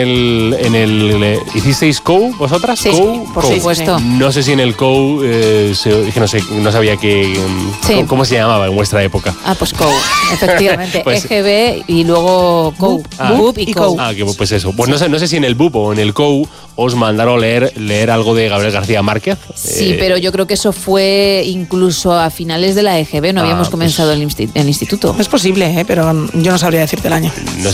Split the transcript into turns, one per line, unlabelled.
¿Hicisteis COU vosotras?
Sí,
COU,
por
COU.
supuesto.
No sé si en el COU, no sabía
Sí.
cómo se llamaba en vuestra época.
Pues COU, efectivamente.
Pues-
EGB y luego COU. BUP y COU.
Pues eso. Pues no sé si en el BUP o en el COU os mandaron leer algo de Gabriel García Márquez.
Sí, pero yo creo que eso fue incluso a finales de la EGB, no habíamos comenzado el instituto.
Es posible, pero yo no sabría decirte el año.
No